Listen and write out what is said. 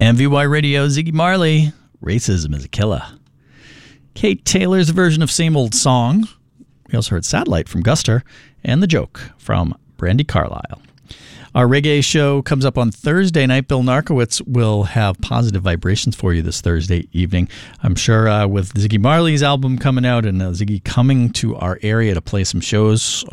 MVY Radio, Ziggy Marley, Racism is a Killer. Kate Taylor's version of Same Old Song. We also heard Satellite from Guster and The Joke from Brandi Carlile. Our reggae show comes up on Thursday night. Bill Narkowitz will have Positive Vibrations for you this Thursday evening. I'm sure with Ziggy Marley's album coming out and Ziggy coming to our area to play some shows